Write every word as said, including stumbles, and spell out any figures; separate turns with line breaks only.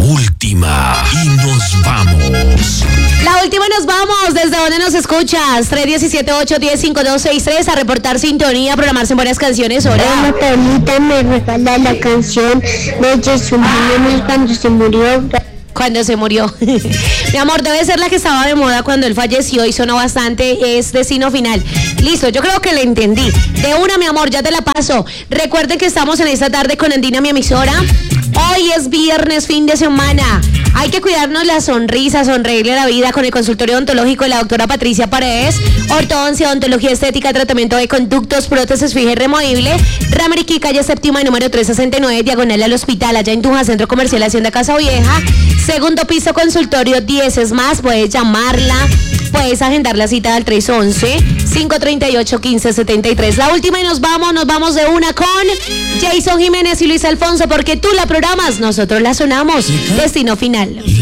última y nos vamos.
La última y nos vamos. ¿Desde dónde nos escuchas? tres uno siete, ocho uno cero, cinco dos seis tres a reportar sintonía, programarse en buenas canciones. Hola.
Hola, Paulita, me regala la canción de Jesús Jiménez cuando se murió.
Cuando se murió. Mi amor, debe ser la que estaba de moda cuando él falleció y sonó bastante. Es Destino Final. Listo, yo creo que le entendí. De una, mi amor, ya te la paso. Recuerden que estamos en esta tarde con Andina, mi emisora. Hoy es viernes, fin de semana. Hay que cuidarnos la sonrisa, sonreírle a la vida con el consultorio odontológico de la doctora Patricia Paredes. Ortodoncia, odontología estética, tratamiento de conductos, prótesis fija y removible. Rameriquí, calle séptima, número trescientos sesenta y nueve, diagonal al hospital, allá en Tunja, Centro Comercial Hacienda Casa Vieja. Segundo piso, consultorio diez. Es más, puedes llamarla, puedes agendar la cita al tres once, cinco treinta y ocho, quince setenta y tres. La última y nos vamos, nos vamos de una con Jason Jiménez y Luis Alfonso, porque tú la programas, nosotros la sonamos. Destino Final.